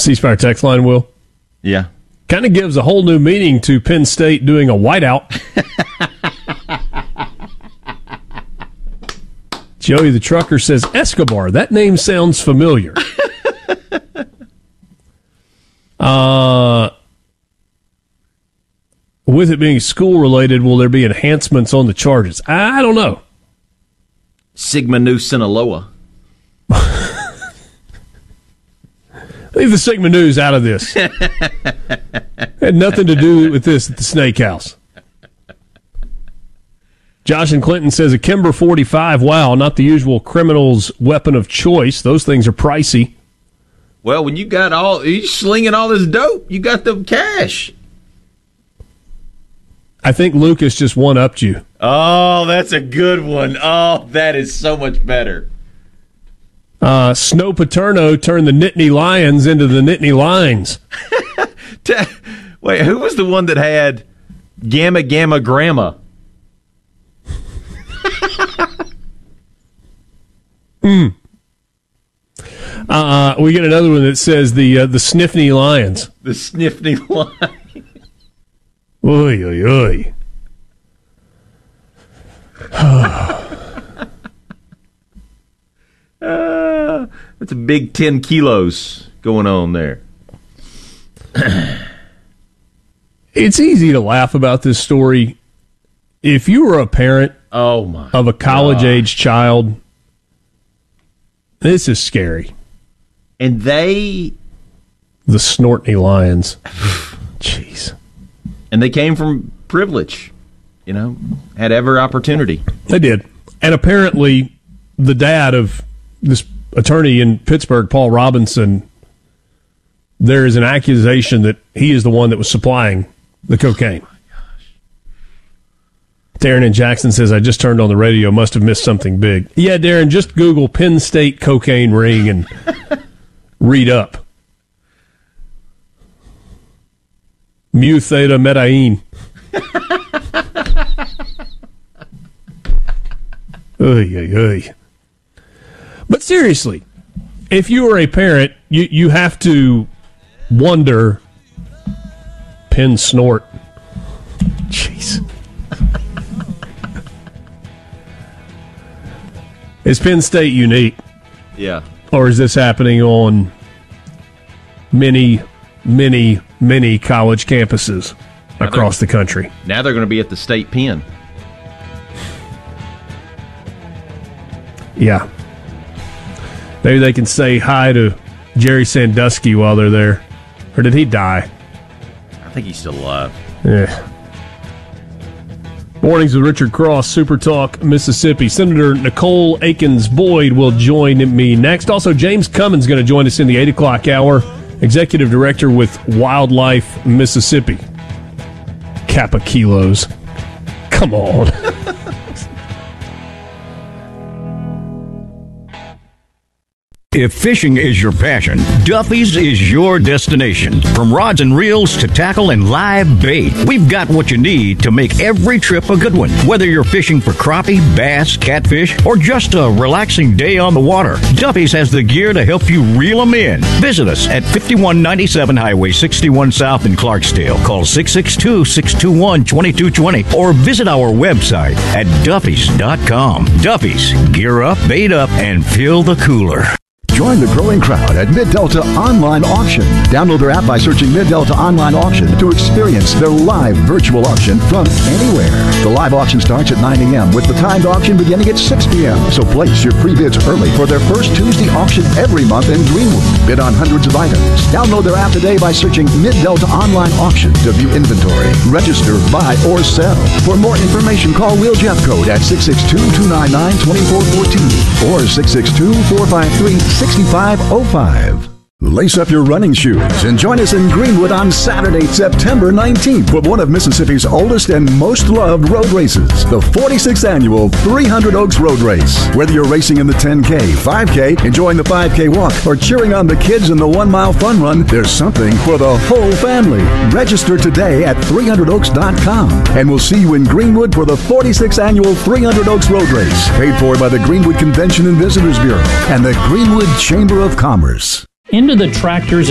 C-Spire text line, Will. Yeah. Kind of gives a whole new meaning to Penn State doing a whiteout. Joey the Trucker says, Escobar, that name sounds familiar. With it being school-related, will there be enhancements on the charges? I don't know. Sigma Nu Sinaloa. Leave the Sigma News out of this. Had nothing to do with this at the Snake House. Josh and Clinton says a Kimber 45. Wow, not the usual criminal's weapon of choice. Those things are pricey. Well, when you slinging all this dope, you got the cash. I think Lucas just one-upped you. Oh, that's a good one. Oh, that is so much better. Snow Paterno turned the Nittany Lions into the Nittany Lines. Wait, who was the one that had Gamma Gamma Grandma? We get another one that says the Sniffny Lions. The Sniffny Lions. Oy, oy, oy. That's a big 10 kilos going on there. It's easy to laugh about this story. If you were a parent of a college-age child, this is scary. And the Snortney Lions. Jeez. And they came from privilege, had every opportunity. They did. And apparently the dad of this attorney in Pittsburgh, Paul Robinson, there is an accusation that he is the one that was supplying the cocaine. Darren in Jackson says, I just turned on the radio, must have missed something big. Yeah, Darren, just Google Penn State cocaine ring and read up. Mu Theta Medellin. Oy, oy, oy. But seriously, if you are a parent, you have to wonder, Penn Snort. Jeez. Is Penn State unique? Yeah. Or is this happening on many college campuses across the country? Now they're going to be at the state pen. Yeah. Maybe they can say hi to Jerry Sandusky while they're there. Or did he die? I think he's still alive. Yeah. Mornings with Richard Cross, Super Talk, Mississippi. Senator Nicole Akins-Boyd will join me next. Also, James Cummins is going to join us in the 8 o'clock hour. Executive Director with Wildlife Mississippi. Kappa kilos. Come on. If fishing is your passion, Duffy's is your destination. From rods and reels to tackle and live bait, we've got what you need to make every trip a good one. Whether you're fishing for crappie, bass, catfish, or just a relaxing day on the water, Duffy's has the gear to help you reel them in. Visit us at 5197 Highway 61 South in Clarksdale. Call 662-621-2220 or visit our website at duffys.com. Duffy's, gear up, bait up, and fill the cooler. Join the growing crowd at Mid-Delta Online Auction. Download their app by searching Mid-Delta Online Auction to experience their live virtual auction from anywhere. The live auction starts at 9 a.m. with the timed auction beginning at 6 p.m. So place your pre-bids early for their first Tuesday auction every month in Greenwood. Bid on hundreds of items. Download their app today by searching Mid-Delta Online Auction to view inventory, register, buy, or sell. For more information, call Will Jeffcoat at 662-299-2442 or 662-453-6505. Lace up your running shoes and join us in Greenwood on Saturday, September 19th for one of Mississippi's oldest and most loved road races, the 46th annual 300 Oaks Road Race. Whether you're racing in the 10K, 5K, enjoying the 5K walk, or cheering on the kids in the 1 mile fun run, there's something for the whole family. Register today at 300oaks.com and we'll see you in Greenwood for the 46th annual 300 Oaks Road Race, paid for by the Greenwood Convention and Visitors Bureau and the Greenwood Chamber of Commerce. Into the Tractors